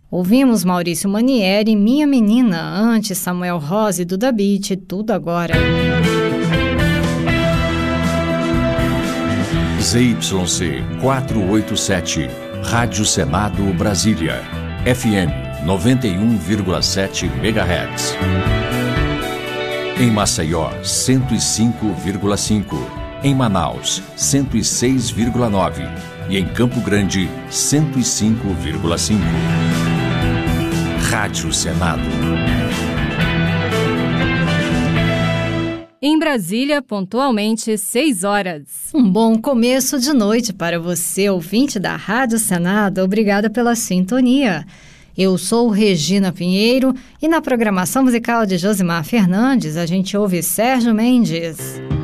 Ouvimos Maurício Manieri, Minha Menina, antes Samuel Rose, Duda Beat, Tudo Agora. ZYC 487, Rádio Senado Brasília, FM 91,7 MHz. Em Maceió, 105,5. Em Manaus, 106,9. E em Campo Grande, 105,5. Rádio Senado. Em Brasília, pontualmente, 6 horas. Um bom começo de noite para você, ouvinte da Rádio Senado. Obrigada pela sintonia. Eu sou Regina Pinheiro e na programação musical de Josimar Fernandes a gente ouve Sérgio Mendes.